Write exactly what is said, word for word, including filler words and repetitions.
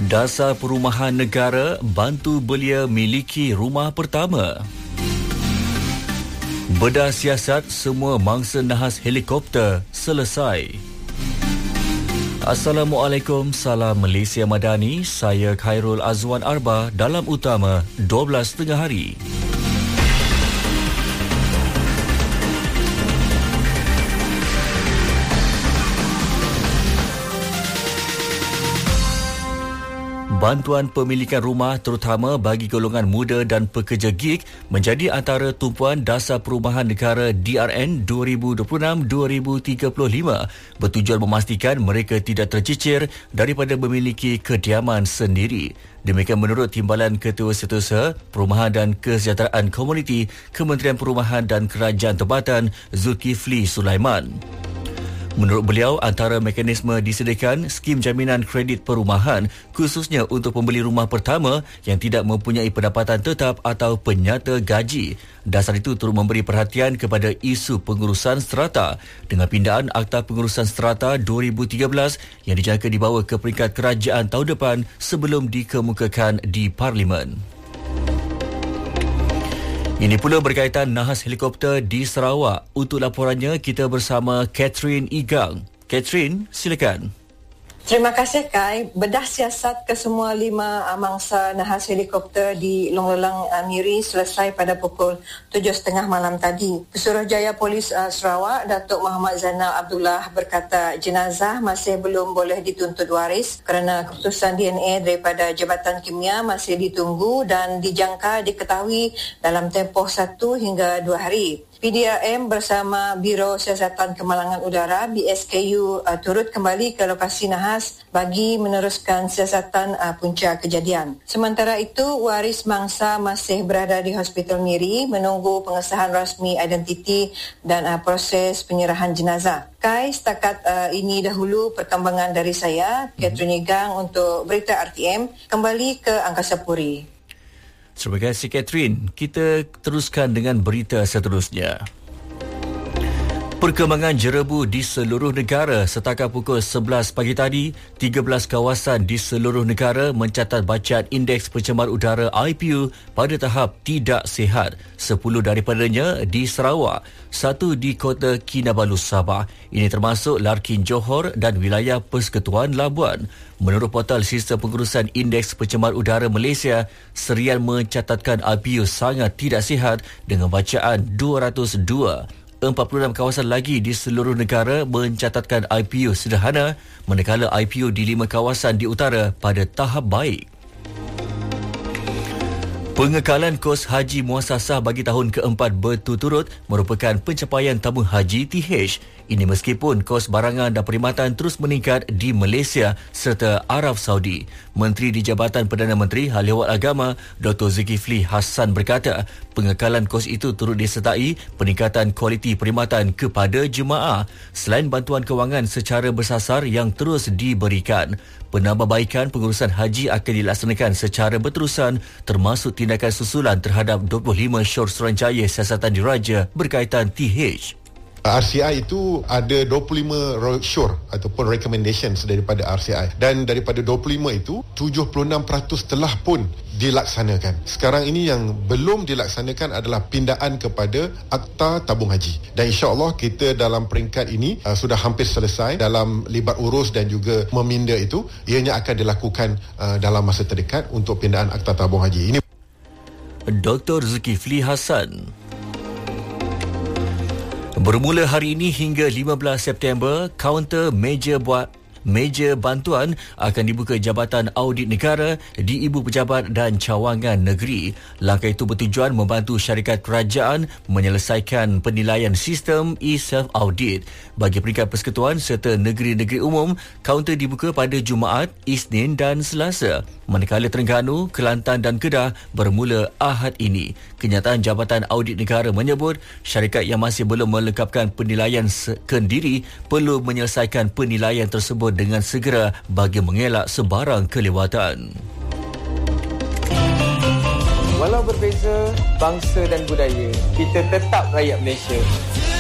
Dasar Perumahan Negara bantu belia miliki rumah pertama. Bedah siasat semua mangsa nahas helikopter selesai. Assalamualaikum, salam Malaysia Madani. Saya Khairul Azwan Arba dalam utama dua belas tengah hari. Bantuan pemilikan rumah terutama bagi golongan muda dan pekerja gig menjadi antara tumpuan Dasar Perumahan Negara D R N dua ribu dua puluh enam dua ribu tiga puluh lima bertujuan memastikan mereka tidak tercicir daripada memiliki kediaman sendiri. Demikian menurut Timbalan Ketua Setiausaha Perumahan dan Kesejahteraan Komuniti Kementerian Perumahan dan Kerajaan Tempatan Zulkifli Sulaiman. Menurut beliau, antara mekanisme disediakan skim jaminan kredit perumahan khususnya untuk pembeli rumah pertama yang tidak mempunyai pendapatan tetap atau penyata gaji. Dasar itu turut memberi perhatian kepada isu pengurusan strata dengan pindaan Akta Pengurusan Strata dua ribu tiga belas yang dijangka dibawa ke peringkat kerajaan tahun depan sebelum dikemukakan di Parlimen. Ini pula berkaitan nahas helikopter di Sarawak. Untuk laporannya, kita bersama Catherine Igang. Catherine, silakan. Terima kasih, Kai. Bedah siasat ke semua lima mangsa nahas helikopter di Long Lelang Miri selesai pada pukul tujuh tiga puluh malam tadi. Pesuruhjaya Polis uh, Sarawak, Datuk Muhammad Zainal Abdullah berkata jenazah masih belum boleh dituntut waris kerana keputusan D N A daripada Jabatan Kimia masih ditunggu dan dijangka diketahui dalam tempoh satu hingga dua hari. P D R M bersama Biro Siasatan Kemalangan Udara B S K U uh, turut kembali ke lokasi nahas bagi meneruskan siasatan uh, punca kejadian. Sementara itu, waris mangsa masih berada di Hospital Miri menunggu pengesahan rasmi identiti dan uh, proses penyerahan jenazah. Kai, setakat uh, ini dahulu perkembangan dari saya, Catherine Igang untuk Berita R T M, kembali ke Angkasa Puri. Terima kasih, Catherine. Kita teruskan dengan berita seterusnya. Perkembangan jerebu di seluruh negara. Setakat pukul sebelas pagi tadi, tiga belas kawasan di seluruh negara mencatat bacaan indeks pencemar udara I P U pada tahap tidak sihat. Sepuluh daripadanya di Sarawak, satu di Kota Kinabalu, Sabah. Ini termasuk Larkin, Johor dan wilayah Persekutuan Labuan. Menurut portal Sistem Pengurusan Indeks Pencemar Udara Malaysia, Serian mencatatkan I P U sangat tidak sihat dengan bacaan dua ratus dua. empat puluh enam kawasan lagi di seluruh negara mencatatkan I P U sederhana, manakala I P U di lima kawasan di utara pada tahap baik. Pengekalan kos haji muasasah bagi tahun keempat berturut-turut merupakan pencapaian tabung haji T H. Ini meskipun kos barangan dan perkhidmatan terus meningkat di Malaysia serta Arab Saudi. Menteri di Jabatan Perdana Menteri Hal Ehwal Agama Doktor Zulkifli Hassan berkata, pengekalan kos itu turut disertai peningkatan kualiti perkhidmatan kepada jemaah selain bantuan kewangan secara bersasar yang terus diberikan. Penambahbaikan pengurusan haji akan dilaksanakan secara berterusan termasuk tindakan susulan terhadap dua puluh lima syur Suruhanjaya Siasatan Diraja berkaitan T H. R C I itu ada dua puluh lima syur ataupun recommendations daripada R C I, dan daripada dua puluh lima itu tujuh puluh enam peratus telah pun dilaksanakan. Sekarang ini yang belum dilaksanakan adalah pindaan kepada Akta Tabung Haji, dan insya-Allah kita dalam peringkat ini uh, sudah hampir selesai dalam libat urus dan juga meminda itu. Ianya akan dilakukan uh, dalam masa terdekat untuk pindaan Akta Tabung Haji ini. Doktor Zulkifli Hassan. Bermula hari ini hingga lima belas September, kaunter meja buat meja bantuan akan dibuka Jabatan Audit Negara di Ibu Pejabat dan Cawangan Negeri. Langkah itu bertujuan membantu syarikat kerajaan menyelesaikan penilaian sistem e-self-audit. Bagi peringkat persekutuan serta negeri-negeri umum, kaunter dibuka pada Jumaat, Isnin dan Selasa. Manakala Terengganu, Kelantan dan Kedah bermula Ahad ini. Kenyataan Jabatan Audit Negara menyebut syarikat yang masih belum melengkapkan penilaian kendiri perlu menyelesaikan penilaian tersebut dengan segera bagi mengelak sebarang kelewatan. Walau berbeza bangsa dan budaya, kita tetap rakyat Malaysia.